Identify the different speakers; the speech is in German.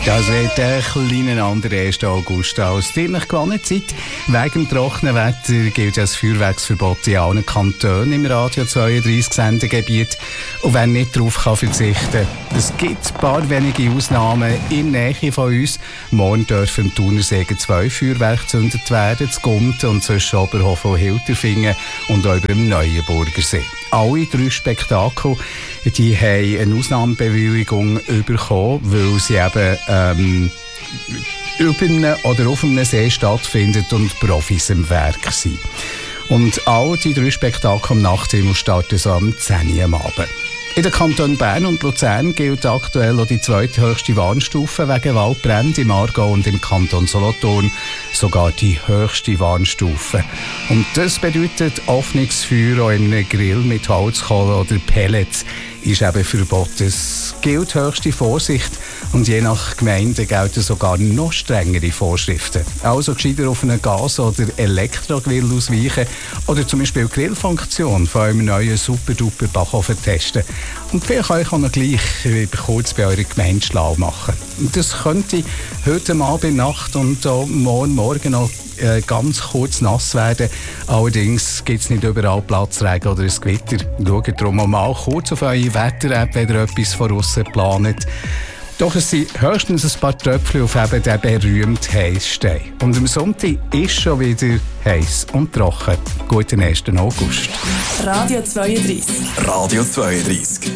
Speaker 1: Das wird ein kleiner anderer 1. August als die eigentlich gewonnene Zeit. Wegen dem trockenen Wetter gilt das Feuerwerksverbot in allen Kantonen im Radio 32 Sendegebiet. Und wer nicht darauf verzichten kann, es gibt ein paar wenige Ausnahmen in der Nähe von uns. Morgen dürfen im Thunersee 2 Feuerwerke gezündet werden, zu Gumten und zwischen Oberhofen und Hilterfingen und auch über dem Neuenburgersee. Alle 3 Spektakel die haben eine Ausnahmebewilligung bekommen, weil sie eben über einem oder auf einem See stattfinden und Profis im Werk sind. Und all die 3 Spektakel am Nachthimmel starten so am 10 Uhr am Abend. In den Kantonen Bern und Luzern gilt aktuell auch die zweithöchste Warnstufe wegen Waldbränden im Aargau und im Kanton Solothurn sogar die höchste Warnstufe. Und das bedeutet, offenes Feuer in einem Grill mit Holzkohle oder Pellets ist eben verboten. Es gilt höchste Vorsicht und je nach Gemeinde gelten sogar noch strengere Vorschriften. Also gescheiter auf einen Gas- oder Elektrogrill ausweichen oder zum Beispiel die Grillfunktion von einem neuen Super-Duper-Backofen testen. Und vielleicht euch auch noch gleich kurz bei eurer Gemeinde schlau machen. Das könnte heute Abend, Nacht und auch morgen noch ganz kurz nass werden. Allerdings gibt es nicht überall Platzregen oder ein Gewitter. Schaut darum auch mal kurz auf eure Wetter-App, wenn ihr etwas von aussen plant. Doch es sind höchstens ein paar Tröpfchen auf eben den berühmten Heissstein. Und am Sonntag ist schon wieder heiß und trocken. Guten 1. August.
Speaker 2: Radio 32.
Speaker 3: Radio 32.